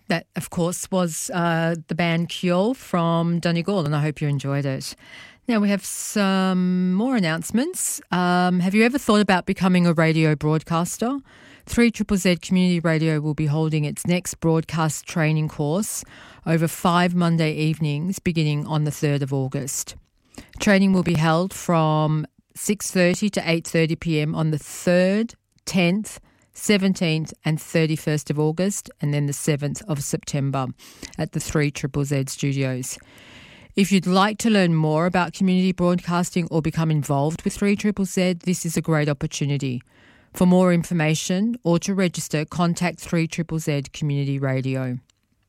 That, of course, was the band Kjol from Donegal, and I hope you enjoyed it. Now we have some more announcements. Have you ever thought about becoming a radio broadcaster? 3ZZZ Community Radio will be holding its next broadcast training course over 5 Monday evenings beginning on the 3rd of August. Training will be held from 6:30 to 8:30 p.m. on the 3rd, 10th, 17th and 31st of August, and then the 7th of September at the 3ZZZ studios. If you'd like to learn more about community broadcasting or become involved with 3ZZZ, this is a great opportunity. For more information or to register, contact 3ZZZ Community Radio.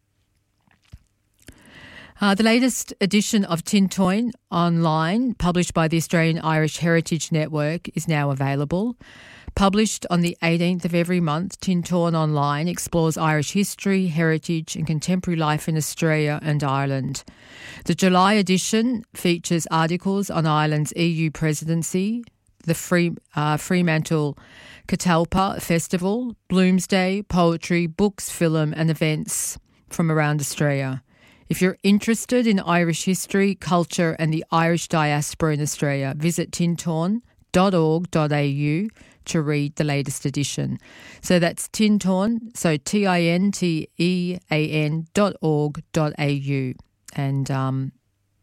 The latest edition of Tin Toin Online, published by the Australian Irish Heritage Network, is now available. Published on the 18th of every month, Tin Toin Online explores Irish history, heritage and contemporary life in Australia and Ireland. The July edition features articles on Ireland's EU presidency, the Fremantle Catalpa Festival, Bloomsday, poetry, books, film and events from around Australia. If you're interested in Irish history, culture and the Irish diaspora in Australia, visit tintoin.org.au to read the latest edition. So that's Tintoin, so tintean.org.au, and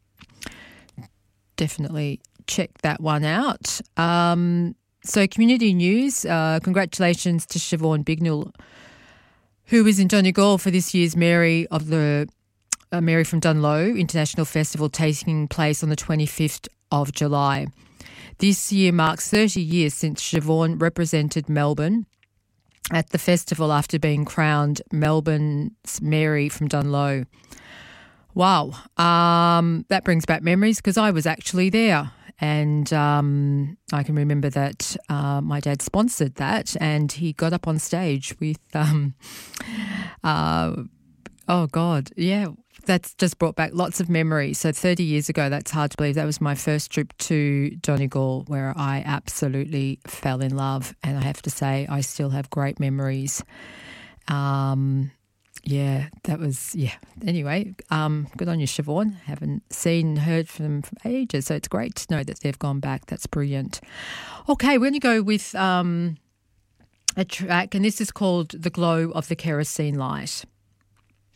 definitely check that one out. So community news, congratulations to Siobhan Bignell, who is in Donegal for this year's Mary from Dunloe International Festival taking place on the 25th of July. This year marks 30 years since Siobhan represented Melbourne at the festival after being crowned Melbourne's Mary from Dunloe. Wow, that brings back memories because I was actually there, and I can remember that my dad sponsored that, and he got up on stage with, that's just brought back lots of memories. So 30 years ago, that's hard to believe. That was my first trip to Donegal, where I absolutely fell in love. And I have to say, I still have great memories. Anyway, good on you, Siobhan. Haven't heard from them for ages, so it's great to know that they've gone back. That's brilliant. Okay, we're going to go with a track, and this is called The Glow of the Kerosene Light.